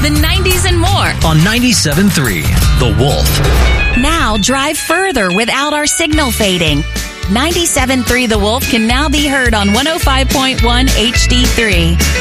the 90s, and more. On 97.3, The Wolf. Now drive further without our signal fading. 97.3 The Wolf can now be heard on 105.1 HD3.